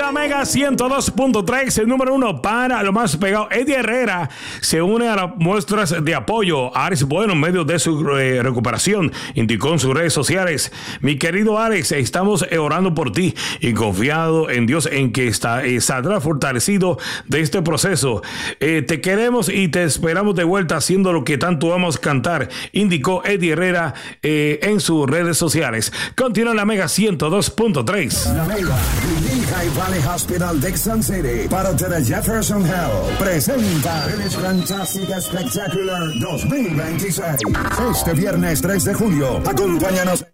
La Mega 102.3, el número 1 para lo más pegado. Eddie Herrera se une a las muestras de apoyo a Alex Bueno en medio de su recuperación. Indicó en sus redes sociales: mi querido Alex, estamos orando por ti y confiado en Dios en que saldrá fortalecido de este proceso. Te queremos y te esperamos de vuelta haciendo lo que tanto vamos a cantar, indicó Eddie Herrera en sus redes sociales. Continúa la Mega 102.3. La Mega y Lehigh Valley Hospital Dixon City, parte de Jefferson Health, presenta el Fantastic Spectacular 2026. Este viernes 3 de julio, acompáñanos